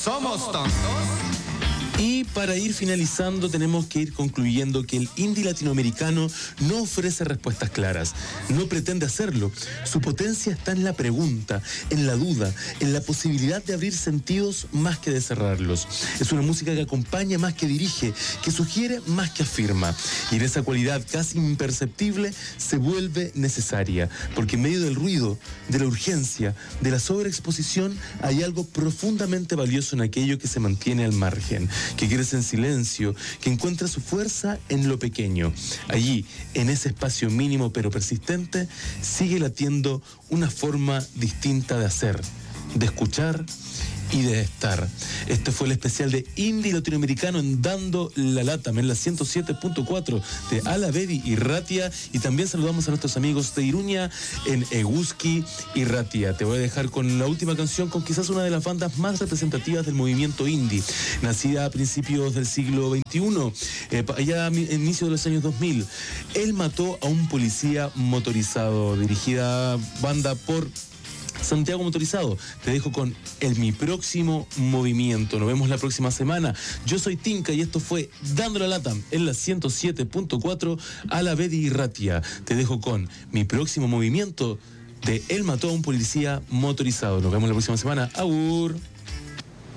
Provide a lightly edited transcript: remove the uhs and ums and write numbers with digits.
¿Somos tontos? Y para ir finalizando tenemos que ir concluyendo que el indie latinoamericano no ofrece respuestas claras, no pretende hacerlo. Su potencia está en la pregunta, en la duda, en la posibilidad de abrir sentidos más que de cerrarlos. Es una música que acompaña más que dirige, que sugiere más que afirma. Y en esa cualidad casi imperceptible se vuelve necesaria, porque en medio del ruido, de la urgencia, de la sobreexposición, hay algo profundamente valioso en aquello que se mantiene al margen, que crece en silencio, que encuentra su fuerza en lo pequeño. Allí, en ese espacio mínimo pero persistente, sigue latiendo una forma distinta de hacer, de escuchar y de estar. Este fue el especial de Indie Latinoamericano en Dando la Lata, en la 107.4 de Alavedi y Ratia, y también saludamos a nuestros amigos de Iruña en Eguski y Ratia. Te voy a dejar con la última canción, con quizás una de las bandas más representativas del movimiento indie, nacida a principios del siglo XXI, allá a inicio de los años 2000. Él mató a un policía motorizado, dirigida banda por Santiago Motorizado. Te dejo con Mi Próximo Movimiento. Nos vemos la próxima semana. Yo soy Tinka y esto fue Dando la Lata en la 107.4 Alavedi y Ratia. Te dejo con Mi Próximo Movimiento de Él mató a un policía motorizado. Nos vemos la próxima semana. Agur.